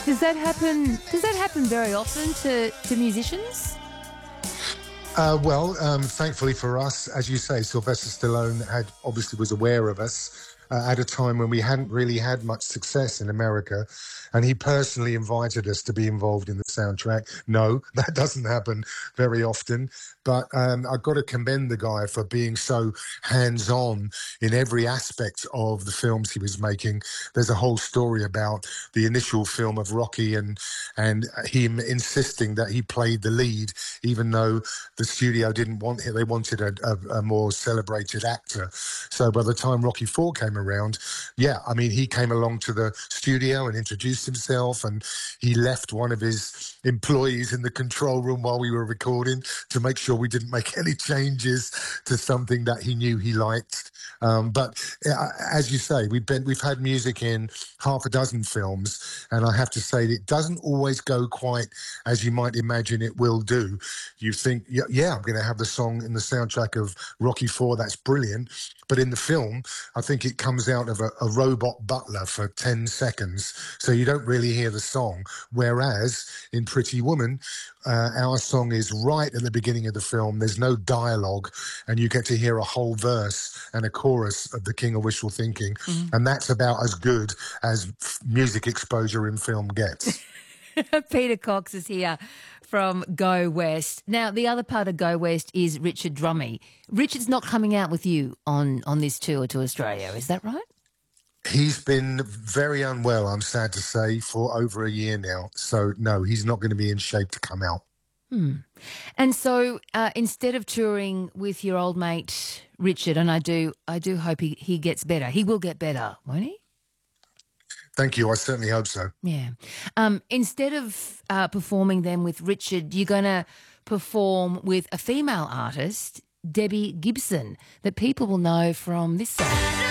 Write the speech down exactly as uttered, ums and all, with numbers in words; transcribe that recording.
Does that happen? Does that happen very often to, to musicians? Uh, well, um, thankfully for us, as you say, Sylvester Stallone had obviously was aware of us uh, at a time when we hadn't really had much success in America, and he personally invited us to be involved in the soundtrack. No, that doesn't happen very often, but um, I've got to commend the guy for being so hands-on in every aspect of the films he was making. There's a whole story about the initial film of Rocky and and him insisting that he played the lead, even though the studio didn't want him. They wanted a, a, a more celebrated actor. So by the time Rocky Four came around, yeah, I mean, he came along to the studio and introduced himself, and he left one of his employees in the control room while we were recording to make sure we didn't make any changes to something that he knew he liked. Um, but uh, as you say, we've been we've had music in half a dozen films, and I have to say it doesn't always go quite as you might imagine it will do. You think, yeah, yeah I'm going to have the song in the soundtrack of Rocky Four. That's brilliant. But in the film, I think it comes out of a, a robot butler for ten seconds, so you don't really hear the song. Whereas in Pretty Woman, uh, our song is right at the beginning of the film. There's no dialogue, and you get to hear a whole verse and a chorus of The King of Wishful Thinking, mm-hmm. and that's about as good as f- music exposure in film gets. Peter Cox is here from Go West. Now, the other part of Go West is Richard Drummie. Richard's not coming out with you on, on this tour to Australia, is that right? He's been very unwell, I'm sad to say, for over a year now. So, no, he's not going to be in shape to come out. Hmm. And so uh, instead of touring with your old mate Richard, and I do I do hope he, he gets better. He will get better, won't he? Thank you. I certainly hope so. Yeah. Um, instead of uh, performing then with Richard, you're going to perform with a female artist, Debbie Gibson, that people will know from this song.